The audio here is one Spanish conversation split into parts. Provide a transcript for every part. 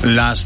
Las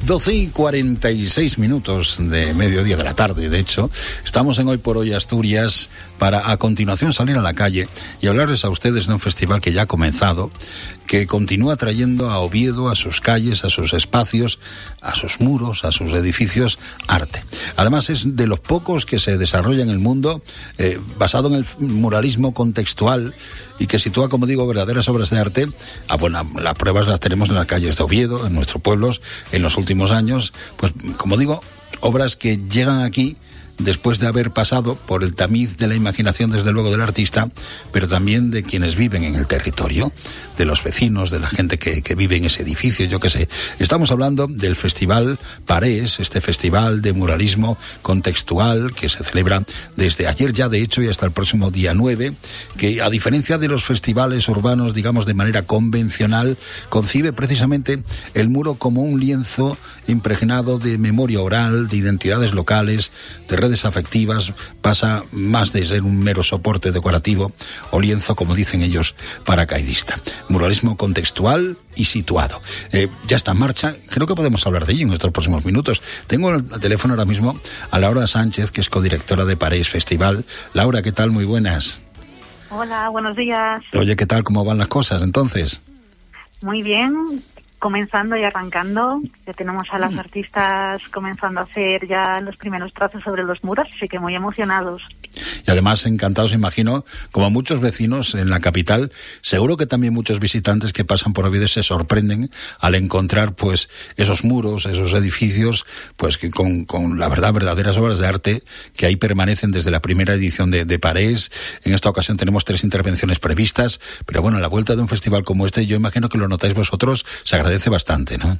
12:46 de mediodía de la tarde, de hecho, estamos en Hoy por Hoy Asturias para a continuación salir a la calle y hablarles a ustedes de un festival que ya ha comenzado, que continúa trayendo a Oviedo, a sus calles, a sus espacios, a sus muros, a sus edificios, arte. Además es de los pocos que se desarrolla en el mundo basado en el muralismo contextual y que sitúa, como digo, verdaderas obras de arte. Bueno, las pruebas las tenemos en las calles de Oviedo, en nuestros pueblos, en los últimos años. Pues, como digo, obras que llegan aquí después de haber pasado por el tamiz de la imaginación, desde luego, del artista, pero también de quienes viven en el territorio, de los vecinos, de la gente que vive en ese edificio, yo qué sé. Estamos hablando del Festival Parés, este festival de muralismo contextual que se celebra desde ayer ya, de hecho, y hasta el próximo día 9, que, a diferencia de los festivales urbanos, digamos, de manera convencional, concibe precisamente el muro como un lienzo impregnado de memoria oral, de identidades locales, de redes afectivas. Pasa más de ser un mero soporte decorativo o lienzo, como dicen ellos, paracaidista. Muralismo contextual y situado. Ya está en marcha. Creo que podemos hablar de ello en estos próximos minutos. Tengo el teléfono ahora mismo a Laura Sánchez, que es codirectora de Parés Festival. Laura, ¿qué tal? Muy buenas. Hola, buenos días. Oye, ¿qué tal? ¿Cómo van las cosas entonces? Muy bien. Comenzando y arrancando, ya tenemos a las artistas comenzando a hacer ya los primeros trazos sobre los muros, así que muy emocionados. Y además encantados, imagino, como muchos vecinos en la capital, seguro que también muchos visitantes que pasan por Oviedo se sorprenden al encontrar pues esos muros, esos edificios, pues que con la verdad, verdaderas obras de arte que ahí permanecen desde la primera edición de Parés. En esta ocasión tenemos 3 intervenciones previstas, pero bueno, a la vuelta de un festival como este, yo imagino que lo notáis vosotros, se agradece bastante, ¿no?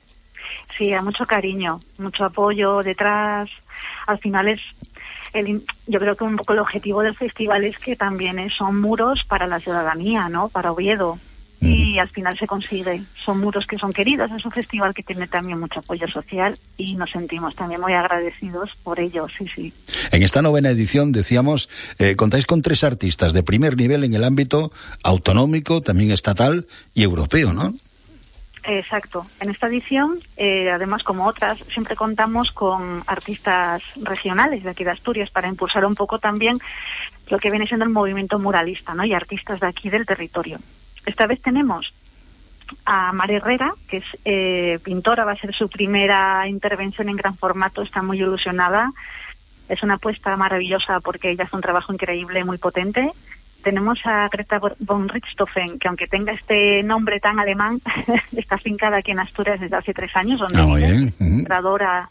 Sí, hay mucho cariño, mucho apoyo detrás. Al final yo creo que un poco el objetivo del festival es que también son muros para la ciudadanía, ¿no? Para Oviedo. Y al final se consigue. Son muros que son queridos. Es un festival que tiene también mucho apoyo social y nos sentimos también muy agradecidos por ello, sí. En esta 9ª edición, decíamos, contáis con 3 artistas de primer nivel en el ámbito autonómico, también estatal y europeo, ¿no? Exacto. En esta edición, además, como otras, siempre contamos con artistas regionales de aquí de Asturias para impulsar un poco también lo que viene siendo el movimiento muralista, ¿no? Y artistas de aquí del territorio. Esta vez tenemos a Mar Herrera, que es pintora, va a ser su primera intervención en gran formato, está muy ilusionada. Es una apuesta maravillosa porque ella hace un trabajo increíble, muy potente. Tenemos a Greta von Richthofen, que aunque tenga este nombre tan alemán, está afincada aquí en Asturias desde hace 3 años, donde vive, ilustradora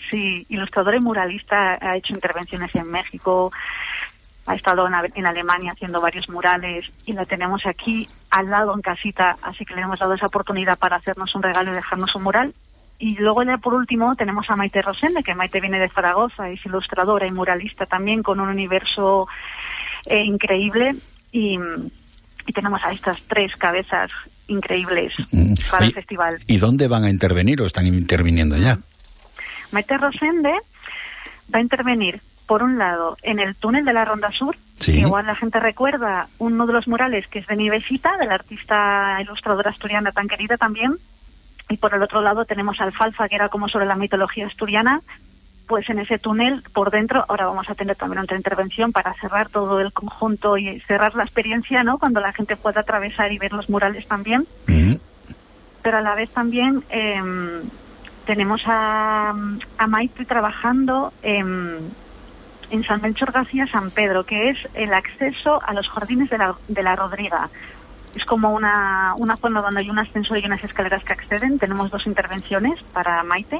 y muralista, ha hecho intervenciones en México, ha estado en Alemania haciendo varios murales y la tenemos aquí al lado en casita, así que le hemos dado esa oportunidad para hacernos un regalo y dejarnos un mural. Y luego ya por último tenemos a Maite Rosende, que Maite viene de Zaragoza, es ilustradora y muralista también, con un universo increíble, y tenemos a estas 3 cabezas increíbles para el festival. ¿Y dónde van a intervenir o están interviniendo ya? Maite Rosende va a intervenir, por un lado, en el túnel de la Ronda Sur. Sí. Igual la gente recuerda uno de los murales que es de Nivesita, de la artista ilustradora asturiana tan querida también. Y por el otro lado tenemos Alfalfa, que era como sobre la mitología asturiana. Pues en ese túnel, por dentro, ahora vamos a tener también otra intervención para cerrar todo el conjunto y cerrar la experiencia, ¿no? Cuando la gente pueda atravesar y ver los murales también. Pero a la vez también tenemos a Maite trabajando en San Melchor García San Pedro, que es el acceso a los jardines de la Rodriga. Es como una zona donde hay un ascensor y unas escaleras que acceden. Tenemos 2 intervenciones para Maite.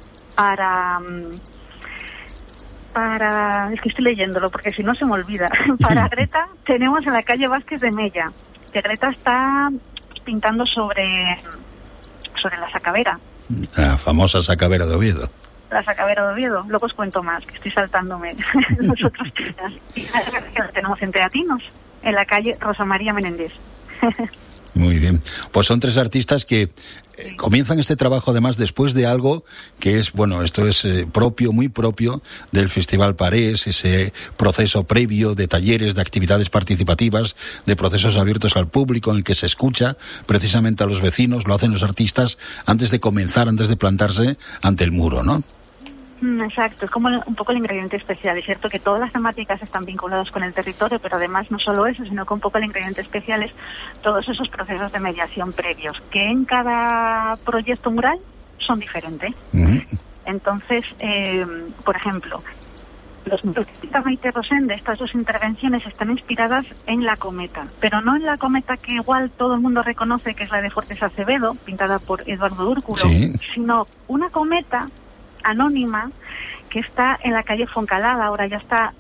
Es que estoy leyéndolo porque si no se me olvida. Para Greta tenemos en la calle Vázquez de Mella, que Greta está pintando sobre la sacavera. La famosa sacavera de Oviedo. La sacavera de Oviedo. Luego os cuento más, que estoy saltándome los otros temas. Y la tenemos en Teatinos, en la calle Rosa María Menéndez. Muy bien. Pues son 3 artistas que comienzan este trabajo además después de algo que es, bueno, esto es muy propio del Festival Parés, ese proceso previo de talleres, de actividades participativas, de procesos abiertos al público en el que se escucha precisamente a los vecinos, lo hacen los artistas antes de comenzar, antes de plantarse ante el muro, ¿no? Exacto, es como un poco el ingrediente especial. Es cierto que todas las temáticas están vinculadas con el territorio, pero además no solo eso, sino que un poco el ingrediente especial es todos esos procesos de mediación previos, que en cada proyecto mural son diferentes. Uh-huh. Entonces, por ejemplo, los murales de Maite Rosende, estas 2 intervenciones están inspiradas en La Cometa, pero no en La Cometa que igual todo el mundo reconoce que es la de Fuertes Acevedo, pintada por Eduardo Úrculo, sí, sino una cometa anónima que está en la calle Foncalada. Ahora ya está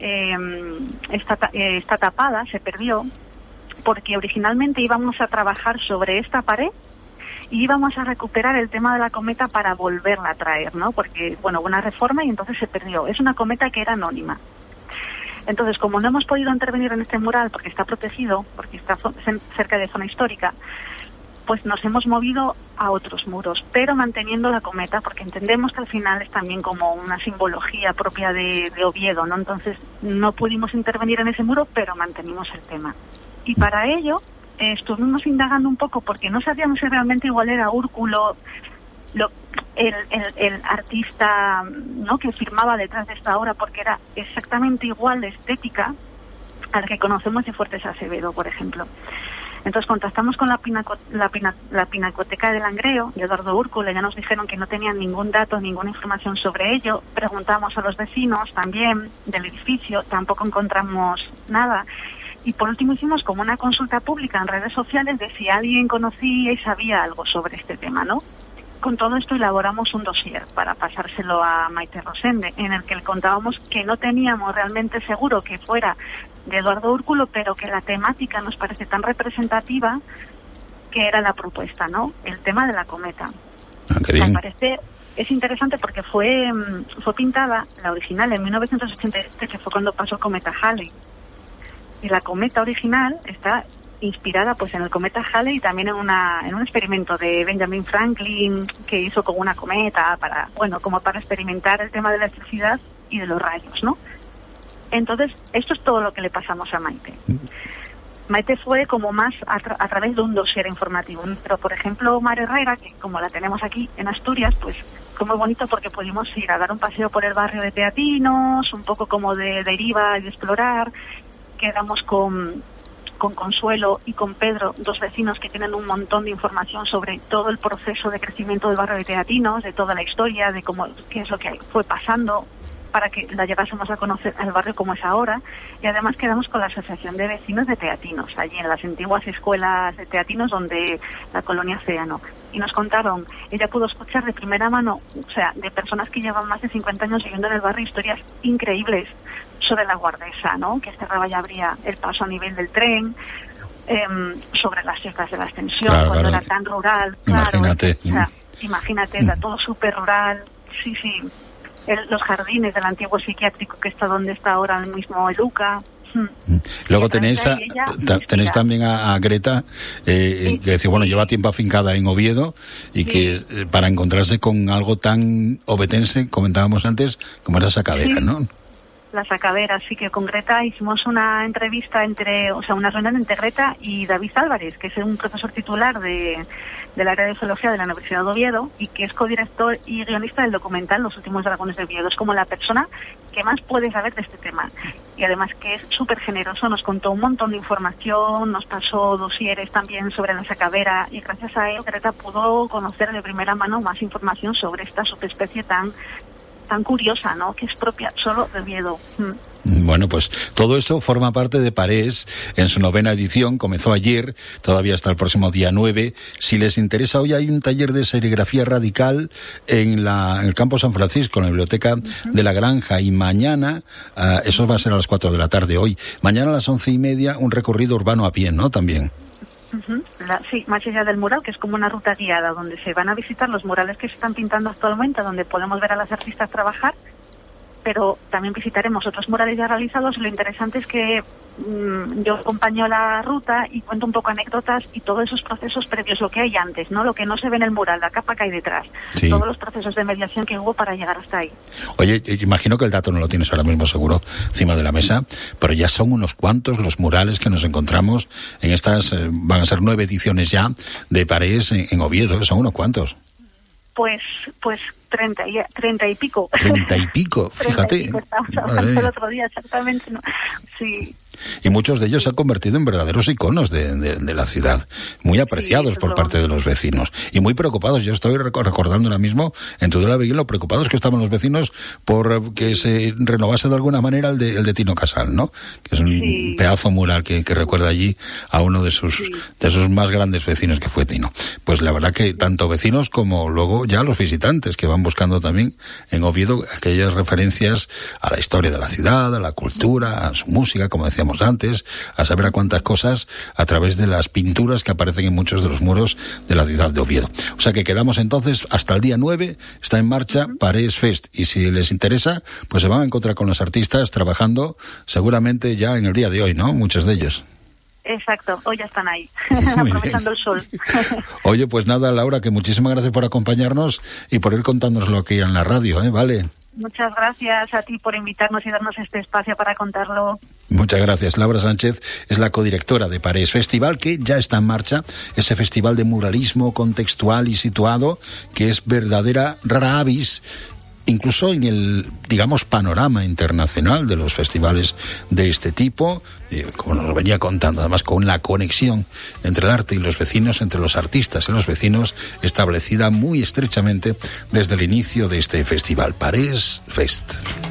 tapada, se perdió, porque originalmente íbamos a trabajar sobre esta pared y íbamos a recuperar el tema de la cometa para volverla a traer, ¿no? Porque, bueno, hubo una reforma y entonces se perdió. Es una cometa que era anónima. Entonces, como no hemos podido intervenir en este mural porque está protegido, porque está cerca de zona histórica, pues nos hemos movido a otros muros, pero manteniendo la cometa, porque entendemos que al final es también como una simbología propia de Oviedo, ¿no? Entonces no pudimos intervenir en ese muro, pero mantenimos el tema. Y para ello estuvimos indagando un poco, porque no sabíamos si realmente igual era Úrculo el artista, ¿no?, que firmaba detrás de esta obra, porque era exactamente igual de estética a la que conocemos de Fuertes Acevedo, por ejemplo. Entonces contactamos con la Pinacoteca del Langreo de Eduardo Úrculo, ya nos dijeron que no tenían ningún dato, ninguna información sobre ello. Preguntamos a los vecinos también del edificio, tampoco encontramos nada. Y por último hicimos como una consulta pública en redes sociales de si alguien conocía y sabía algo sobre este tema, ¿no? Con todo esto elaboramos un dossier para pasárselo a Maite Rosende, en el que le contábamos que no teníamos realmente seguro que fuera de Eduardo Úrculo, pero que la temática nos parece tan representativa que era la propuesta, ¿no? El tema de la cometa. Qué bien. Me parece, es interesante porque fue pintada, la original, en 1987, que fue cuando pasó Cometa Halley. Y la cometa original está inspirada pues en el cometa Halley y también en un experimento de Benjamin Franklin que hizo con una cometa para experimentar el tema de la electricidad y de los rayos, ¿no? Entonces, esto es todo lo que le pasamos a Maite. Maite fue como más a través de un dossier informativo. Pero, por ejemplo, Mar Herrera, que como la tenemos aquí en Asturias, pues fue muy bonito porque pudimos ir a dar un paseo por el barrio de Teatinos, un poco como de deriva y de explorar. Quedamos con Consuelo y con Pedro, 2 vecinos que tienen un montón de información sobre todo el proceso de crecimiento del barrio de Teatinos, de toda la historia, de qué es lo que fue pasando, para que la llevásemos a conocer al barrio como es ahora. Y además quedamos con la Asociación de Vecinos de Teatinos, allí en las antiguas escuelas de Teatinos, donde la colonia Océano. Y nos contaron, ella pudo escuchar de primera mano, o sea, de personas que llevan más de 50 años viviendo en el barrio, historias increíbles sobre la Guardesa, ¿no?, que cerraba y abría el paso a nivel del tren, sobre las fiestas de la Ascensión, cuando era tan rural. Imagínate. Claro, o sea, imagínate, era todo súper rural. Sí, sí. Los jardines del antiguo psiquiátrico que está donde está ahora mismo el UCA. Luego tenéis también a Greta, que decía, bueno, lleva tiempo afincada en Oviedo y que para encontrarse con algo tan obetense, comentábamos antes, como era Sacavera, ¿no? La Sacavera, sí, que con Greta hicimos una entrevista una reunión entre Greta y David Álvarez, que es un profesor titular del área de Geología de la Universidad de Oviedo y que es codirector y guionista del documental Los Últimos Dragones de Oviedo. Es como la persona que más puede saber de este tema. Y además que es súper generoso, nos contó un montón de información, nos pasó dosieres también sobre la Sacavera y gracias a él Greta pudo conocer de primera mano más información sobre esta subespecie tan curiosa, ¿no?, que es propia solo de Oviedo. Bueno, pues todo esto forma parte de Parés en su 9ª edición, comenzó ayer, todavía hasta el próximo día 9. Si les interesa, hoy hay un taller de serigrafía radical en el campo San Francisco, en la biblioteca de la Granja, y mañana, eso va a ser a las 4 de la tarde hoy, mañana a las 11:30, un recorrido urbano a pie, ¿no?, también. Sí, más allá del mural, que es como una ruta guiada donde se van a visitar los murales que se están pintando actualmente, donde podemos ver a las artistas trabajar pero también visitaremos otros murales ya realizados. Lo interesante es que yo acompaño la ruta y cuento un poco anécdotas y todos esos procesos previos, lo que hay antes, ¿no? Lo que no se ve en el mural, la capa que hay detrás, sí. Todos los procesos de mediación que hubo para llegar hasta ahí. Oye, imagino que el dato no lo tienes ahora mismo seguro encima de la mesa, pero ya son unos cuantos los murales que nos encontramos en estas, van a ser 9 ediciones ya de Parés en Oviedo, son unos cuantos. Pues 30 y pico. 30 y pico, fíjate. 30 y pico, estábamos hablando el otro día, exactamente, ¿no? Sí. Y muchos de ellos se han convertido en verdaderos iconos de la ciudad, muy apreciados por parte de los vecinos y muy preocupados. Yo estoy recordando ahora mismo en Tudela Beguín lo preocupados que estaban los vecinos por que se renovase de alguna manera el de Tino Casal, ¿no? Que es un pedazo mural que recuerda allí a uno de sus más grandes vecinos, que fue Tino. Pues la verdad que tanto vecinos como luego ya los visitantes que van buscando también en Oviedo aquellas referencias a la historia de la ciudad, a la cultura, a su música, como decíamos antes, a saber a cuántas cosas a través de las pinturas que aparecen en muchos de los muros de la ciudad de Oviedo. O sea que quedamos entonces hasta el día 9, está en marcha Parés Fest, y si les interesa, pues se van a encontrar con los artistas trabajando seguramente ya en el día de hoy, ¿no? Muchos de ellos. Exacto, hoy ya están ahí, aprovechando el sol. Oye, pues nada, Laura, que muchísimas gracias por acompañarnos y por ir contándonoslo aquí en la radio, ¿vale? Muchas gracias a ti por invitarnos y darnos este espacio para contarlo. Muchas gracias. Laura Sánchez es la codirectora de Parés Festival, que ya está en marcha, ese festival de muralismo contextual y situado, que es verdadera rara avis, incluso en el, digamos, panorama internacional de los festivales de este tipo, como nos venía contando, además con la conexión entre el arte y los vecinos, entre los artistas y los vecinos, establecida muy estrechamente desde el inicio de este festival, Parés Fest.